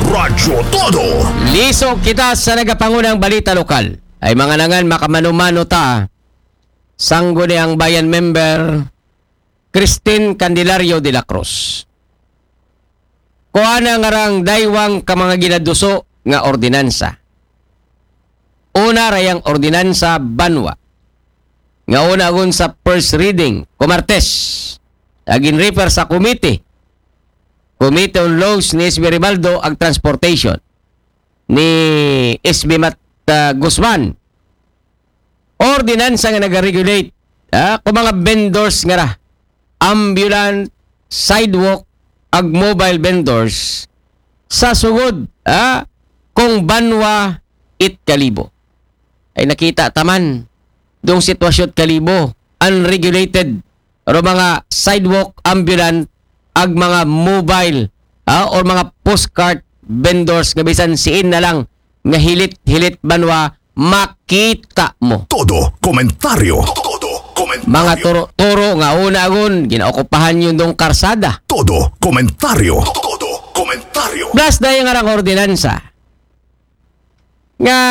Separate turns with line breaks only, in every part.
Radyo Todo.
Liso kita sa nagapangunang balita lokal. Ay mga nangan makamano-mano ta. Sanggo ni ang bayan member Christine Candelario de la Cruz. Kuana ngarang daywang ka mga ginaduso nga ordinansa. Una rayang ordinansa banwa. Nga una agun sa first reading, kumartes. Agin refer sa committee. Committee on Laws ni S.B. Ribaldo ag Transportation ni S.B. Guzman. Ordinansa nga nag-regulate kung mga vendors nga ra. Ambulant, sidewalk, ag mobile vendors sa sugod kung banwa it kalibo. Ay nakita taman dong sitwasyon kalibo, unregulated o mga sidewalk, ambulant, ag mga mobile or mga postcard vendors nga bisan siin na lang nga hilit-hilit banwa makita mo.
Todo komentaryo. Todo komentaryo.
Mga turo nga una-agon ginaokupahan yun dong karsada.
Todo komentaryo. Todo komentaryo.
Plus dahil nga rang ordinansa nga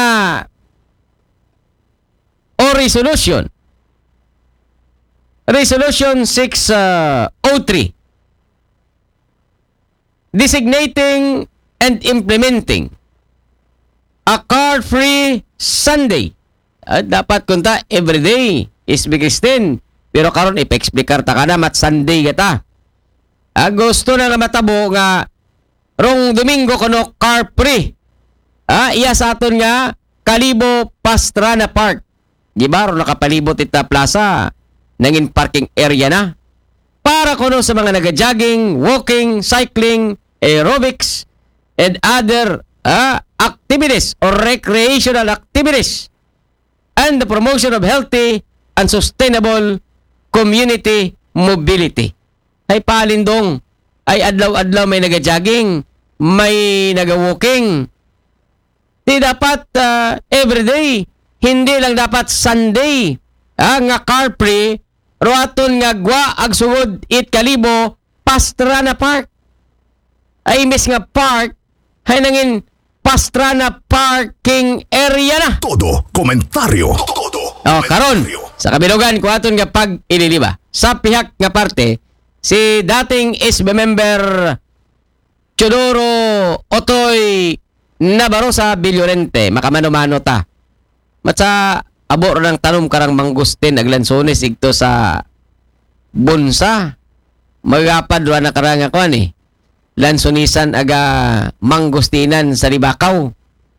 o resolution 603 designating and implementing a car-free Sunday. Dapat kunta everyday is Christine. Pero karon ipa-explicar ta kana mat Sunday gata. Gusto na matabo nga rong Domingo kuno car-free. Iya sa aton nga Kalibo Pastrana Park. Di ba ron nakapalibot ita plaza nangin parking area na. Para kuno sa mga naga-jogging, walking, cycling, aerobics, and other activities or recreational activities and the promotion of healthy and sustainable community mobility. Ay palindong, ay adlaw-adlaw may naga-jogging, may naga-walking. Di dapat everyday, hindi lang dapat Sunday nga car-free, roaton nga gwa ag sugod it kalibo Pastrana Park. Ay imbes nga park, hay nangin Pastrana parking area na.
Todo komentaryo. Todo
karon sa kabilugan ko aton nga pag ililiba. Sa pihak nga parte, si dating SB member Chodoro Otoy Nabarosa Villorente, makamano-mano ta. Matsa abor ng tanom karang mangustin aglansones igto sa bunsa. Magapad wa na karang ako ni. Lansonisan aga manggustinan sa Libakaw.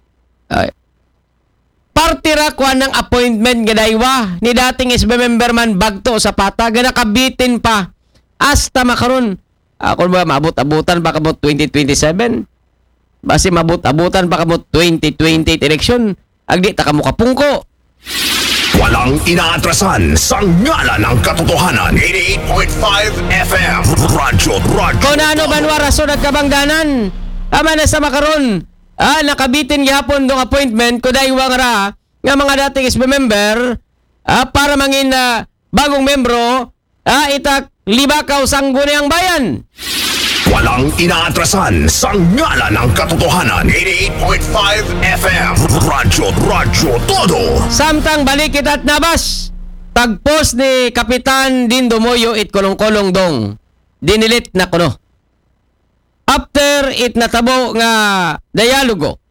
Party ra kuha ng appointment gadaywa ni dating SB member man Bagto sa pata ga nakabitin pa hasta makaron. Ako ba maabot-abutan pa kamot 2027? Basi mabut-abutan pa kamot 2028 election. Agdi ta kamo kapungko.
Walang inaatrasan sa ngalan ng katotohanan. 88.5 FM Radyo.
Kung ano banwa rason nagkabangdanan ama na sa makaron nakabitin gihapon dong appointment ko daywa nga ra nga mga dating SB member para mangin bagong membro itak Libakaw Sangguniang Bayan.
Walang inaatrasan sa ngalan ng katotohanan. 88.5 FM Radyo Todo.
Samtang balik kita at nabas. Tagpos ni Kapitan Dindo Moyo it kolong-kolong dong. Dinilit na kuno. After it natabo nga dialogo.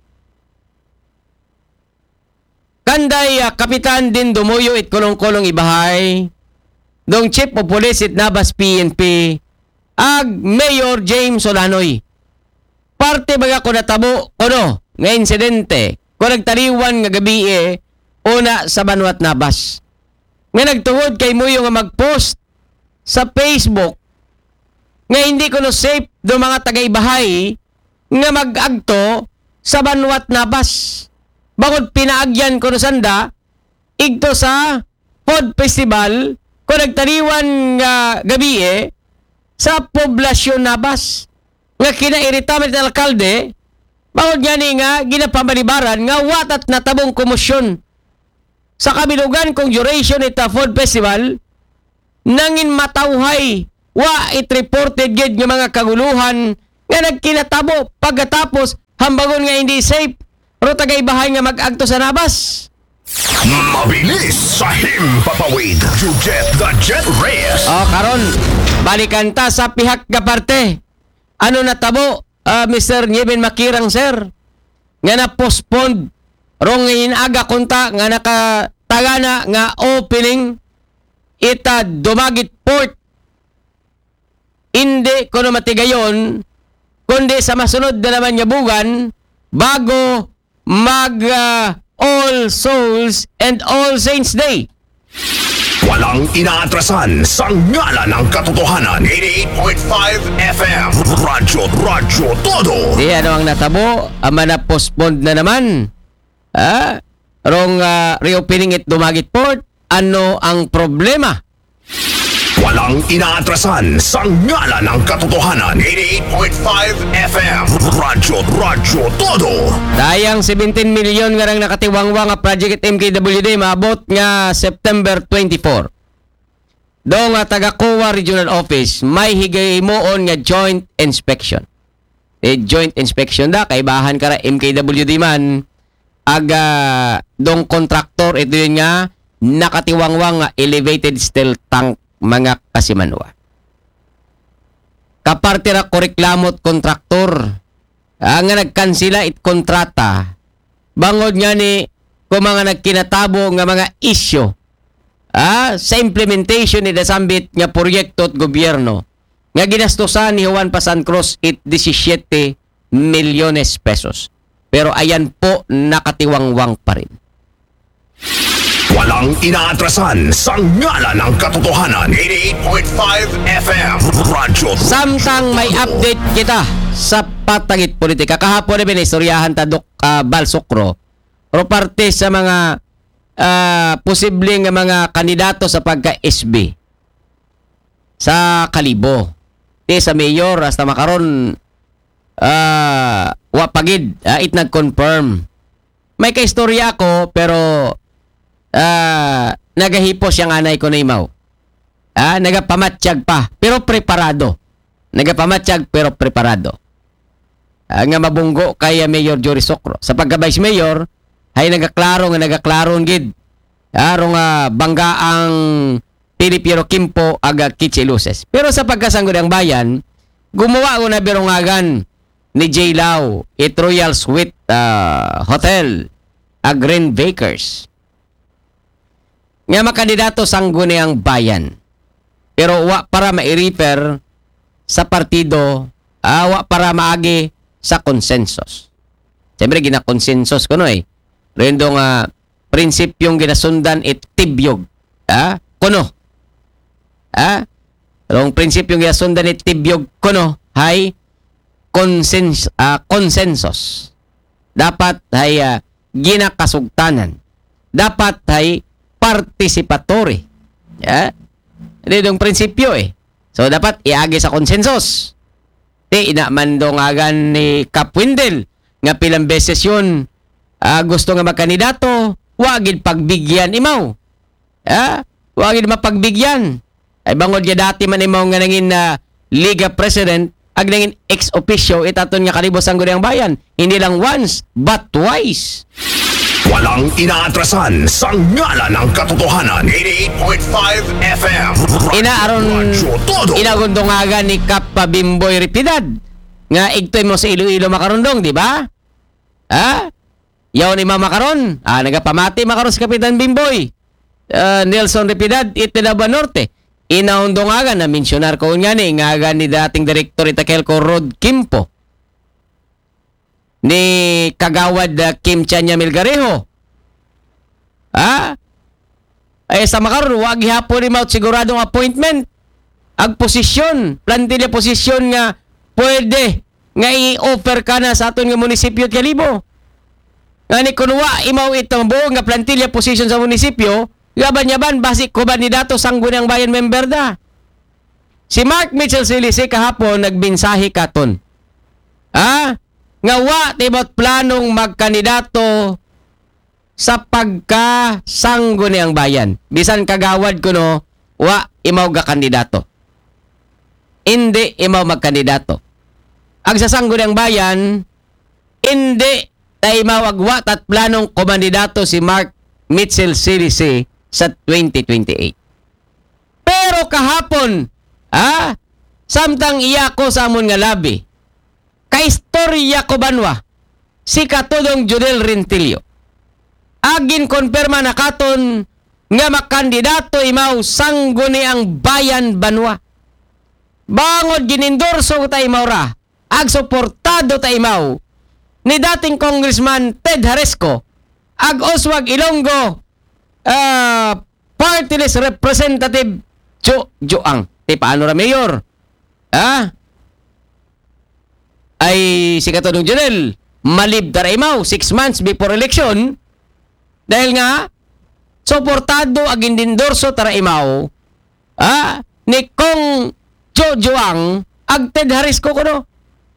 Kanday Kapitan Dindo Moyo it kolong-kolong ibahay. Dong Chief of Police it nabas PNP. Ag Mayor James Solanoy. Parte baga ko natabo kuno nga insidente kung nagtaliwan nga gabi una sa Banwat Nabas. Nga nagtungod kay Muyo nga mag-post sa Facebook nga hindi kuno safe do mga tagaybahay nga mag-agto sa Banwat Nabas. Bakod pinaagyan kuno sanda igto sa Food Festival kung nagtaliwan nga gabi sa poblasyon Nabas nga kinairita man ng alkalde bawod gani nga ginapamalibaran nga watat na tabong komosyon sa kabilugan kung duration ita food festival nangin matawhay wa it reported gid nga mga kaguluhan nga nagkinatabo pagkatapos hambagon nga hindi safe. Pero tagay bahay nga mag-agto sa nabas.
Mabilis sa himpapawid. You get the jet race.
Karon, balikan ta sa pihak nga parte. Ano natabo, Mr. Nieben Makirang, sir? Nga na-postpone. Rong ngayon aga kunta nga nakatagana nga opening ita Dumaguete Port. Hindi ko na matigayon, kundi sa masunod na naman yabugan bago mag All Souls and All Saints Day.
Walang inaatrasan sa ngalan ng katotohanan. 88.5 FM. Radyo Todo.
Di ano ang natabo, na-postponed na naman. Rong reopening at Dumaguete Port. Ano ang problema?
Walang inaatrasan sa ngalan ng katotohanan. 88.5 FM. Radyo Todo.
Dayang 17 milyon nga rang nakatiwangwang nga project at MKWD maabot nga September 24. Do nga taga-COA Regional Office may higaimoon nga joint inspection. Joint inspection da kay bahan kara MKWD man aga dong kontraktor ito yun nga nakatiwangwang nga elevated steel tank mga kasimanwa. Kaparte ra ko reklamot kontraktor nga nagkansila it kontrata bangod nga ni kung mga nagkinatabo nga mga isyo sa implementation ni dasambit nga proyekto at gobyerno nga ginastusan ni Juan Pasan Cruz it 17 milyones pesos. Pero ayan po nakatiwangwang pa rin.
Walang inaatrasan sa ngalan ng katotohanan. 88.5 FM. Radyo.
Samtang may update kita sa patagit politika. Kahapon na binistoryahan ta Dok Balsokro. Pero parte sa mga posibleng mga kandidato sa pagka-SB sa Kalibo. Sa mayor hasta makaron wapagid it nag-confirm. May kaistorya ako pero nagahipos yung anay ko na imaw. Nagapamatsyag pa, pero preparado. Nagapamatsyag, pero preparado. Nga mabunggo kay Mayor Jory Socro. Sa pagka-vice mayor, ay nagaklaro gid. Arong bangga ang Pilipiro Kimpo aga Kichiluses. Pero sa pagkasanggol ng bayan, gumawa ko na birungagan ni J. Lau at Royal Suite Hotel Green Bakers. Nga makandidato sangguniang bayan. Pero wa para ma-refer sa partido, wa para maagi sa konsensus. Siyempre, gina-konsensus ko no eh. Rendo nga, prinsipyong ginasundan tibyog. Kuno. Ang prinsipyong ginasundan tibyog kuno, hay konsensus. Dapat hay ginakasugtanan. Dapat hay participatory. Ito yung prinsipyo eh. So, dapat iagi sa konsensus. Inamandong agan ni Kap Wendell nga pilang beses yun gusto nga magkandidato, wagid pagbigyan imaw. Wagid mapagbigyan. Ay bangod niya dati man imaw nga nangin Liga President, ag nangin ex officio, itaton nga Kalibo Sangguniang Bayan. Hindi lang once, but twice.
Walang inaatrasan sa ngalan ng katotohanan. 88.5 FM.
Inagundungagan ni Kap Bimboy Ripidad nga igtoy mo sa Iloilo makarundong, di ba? Yaw ni Mama Karon, nagapamati makaron si Kapitan Bimboy. Nelson Ripidad, Itinaba Norte. Inaundungagan na mensyonar ko nga ni ngagan ni dating direktor Itakelco Rod Kimpo. Ni Kagawad Kim Chanya Milgarejo. Ay sa makaron wag gihapon ni maut siguradong appointment. Ag posisyon, plantilla posisyon nga pwede nga i-offer ka na sa aton nga munisipyo at Kalibo. Nga ni kunwa imaw itong buong nga plantilla posisyon sa munisipyo, yaban-yaban basi ko ba ni dato Sangguniang Bayan member da. Si Mark Mitchell Silisi kahapon nagbinsahi katon. Nga wa tibot planong magkandidato sa pagka-Sangguniang Bayan. Bisan kagawad ko no, wa imaw ga kandidato. Hindi imaw magkandidato. Ag sa Sangguniang Bayan, hindi tayo mawagwa at planong kumandidato si Mark Mitchell CDC sa 2028. Pero kahapon, samtang iya ko sa amon nga labi, kaistorya ko banwa, si Katudong Judel Rentilio. Agin konperma na katon nga makandidato imaw sangguni ang bayan banwa. Bangod ginindorso ta imaw ra, ag suportado ta imaw ni dating Congressman Ted Haresco, ag Oswag Ilonggo, party list representative Joang. Paano ra mayor? Ay si Katudong Judel, malibdar imaw 6 months before election, dahil nga, suportado ag indindorso tara imaw, ni Kong Joang ag Ted Haresco kuno.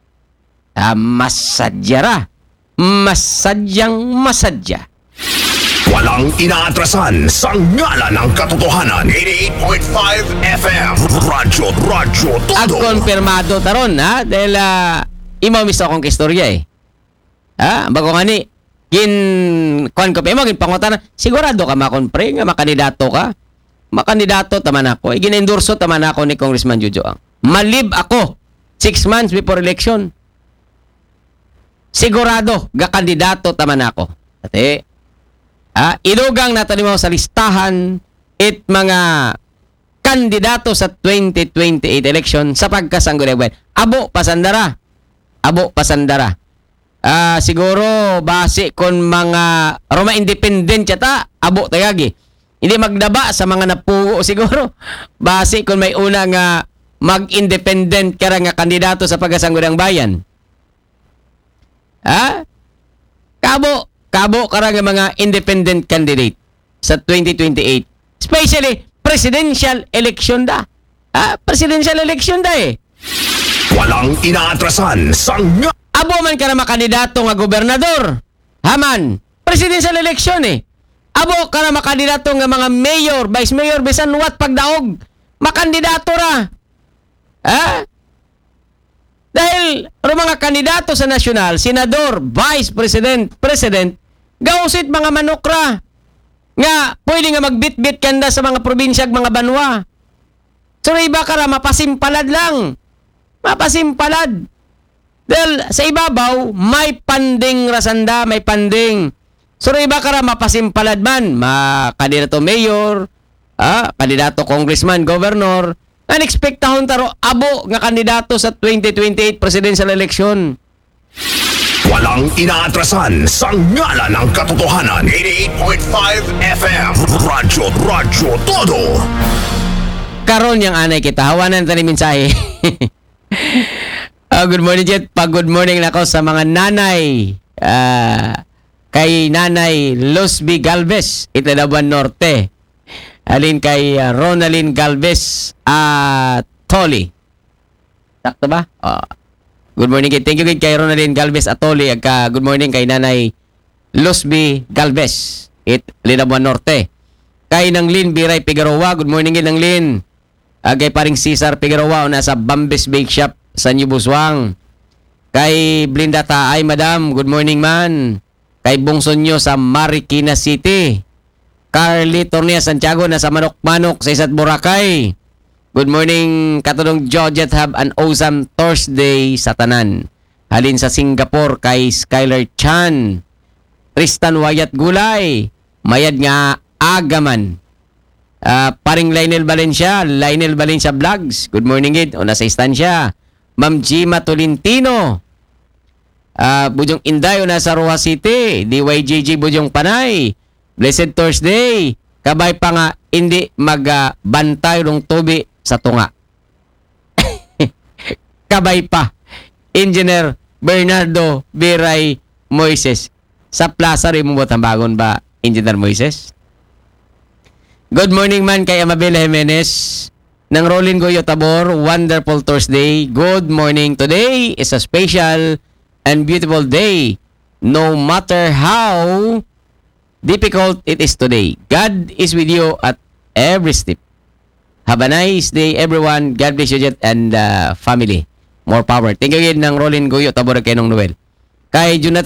Masadya ra. Masadyang masadya.
Walang inaatrasan sa ngalan ng katotohanan. 88.5 FM. Radyo
Ag
Todo.
konfirmado taron, dahil imaw misto akong kistorya bago nga ni, kuan ko pa mo, ginpangutana, sigurado ka makonpre nga makandidato ka? Makandidato taman ako. Ginendorso taman ako ni Congressman Joang. Malib ako 6 months before election. Sigurado ga kandidato taman ako. Ate, ilugang natanimaw sa listahan it mga kandidato sa 2028 election sa pagkasanggunian. Abo pasandara. Siguro base kon mga Roma independent yata, abo tayagi. Hindi magdaba sa mga napugo siguro. Base kon may una nga mag-independent kara nga kandidato sa pagkasangguniang bayan. Kabo kara nga mga independent candidate sa 2028. Especially presidential election da. Presidential election da
Walang inaatrasan sa
Abo man ka na makandidato nga gobernador. Haman, presidential election Abo ka na makandidato nga mga mayor, vice mayor, bisan wat pagdaog. Makandidato ra. Dahil mga kandidato sa nasyonal, senador, vice president, gausit mga manokra. Nga, pwede nga magbit-bit kanda sa mga probinsya ag mga banwa. So, iba ka ra, mapasimpalad lang. Mapasimpalad. Dahil sa ibabaw, may panding rasanda, may panding. So, iba ka ra, mapasimpalad man. Kandidato mayor, kandidato congressman, governor, unexpectahon taro, abo nga kandidato sa 2028 presidential election.
Walang inaatrasan sa ngalan ng katotohanan. 88.5 FM. Radyo Todo.
Karon yang anay kita, hawanan tani mensahe. Good morning, Jet. Good morning na ako sa mga nanay. Kay Nanay Losby Galvez, Itadabuan Norte. Alin kay Ronaldin Galvez Atoli. Sakto ba? Good morning. Thank you kay Ronaldin Galvez Atoli. Good morning kay Nanay Losby Galvez, Itadabuan Norte. Kay nang Lin Biray Figueroa. Good morning nang Lin. Kay paring Cesar Figueroa na sa Bambes Bake Shop sa New Busuang. Kay Blinda Taay, Madam. Good morning man. Kay Bungson nyo sa Marikina City. Carly Tornia Santiago na sa Manok-Manok sa Isat Boracay. Good morning, Katudong Georgette. Have an awesome Thursday sa tanan. Halin sa Singapore kay Skylar Chan. Tristan Wayat Gulay. Mayad nga Agaman. Paring Lionel Valencia Vlogs. Good morning, Gid. O nasa istansya. Ma'am Gima Tolentino. Bujong Inday o nasa Roa City. DYJJ Bujong Panay. Blessed Thursday. Kabay pa nga hindi magbantay ng tubi sa tunga. Kabay pa. Engineer Bernardo Biray Moises. Sa plaza rin mo ang bagon ba, Engineer Moises? Good morning man kay Amabela Jimenez ng Rolin Goyo Tabor. Wonderful Thursday. Good morning. Today is a special and beautiful day. No matter how difficult it is today, God is with you at every step. Have a nice day, everyone. God bless you, Jet, and family. More power. Thank you again ng Rolin Goyo Tabor kay Nong Noel. Kay Jonathan